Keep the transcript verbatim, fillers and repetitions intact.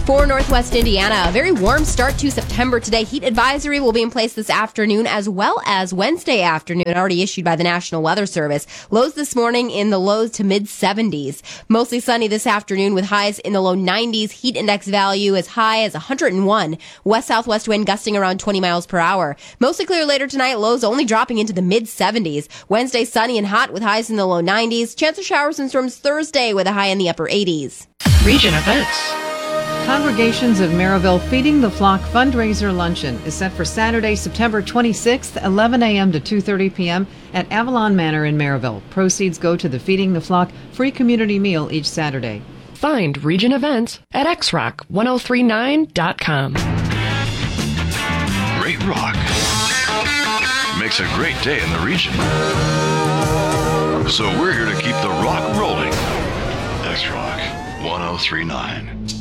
For Northwest Indiana, a very warm start to September today. Heat advisory will be in place this afternoon as well as Wednesday afternoon, already issued by the National Weather Service. Lows this morning in the low to mid seventies. Mostly sunny this afternoon with highs in the low nineties. Heat index value as high as one hundred one. West-southwest wind gusting around twenty miles per hour. Mostly clear later tonight. Lows only dropping into the mid seventies. Wednesday sunny and hot with highs in the low nineties. Chance of showers and storms Thursday with a high in the upper eighties. Region events. Congregations of Maryville Feeding the Flock fundraiser luncheon is set for Saturday, September twenty-sixth, eleven a.m. to two thirty p.m. at Avalon Manor in Maryville. Proceeds go to the Feeding the Flock free community meal each Saturday. Find region events at x rock ten thirty-nine dot com. Great rock makes a great day in the region. So we're here to keep the rock rolling. X-Rock ten thirty-nine.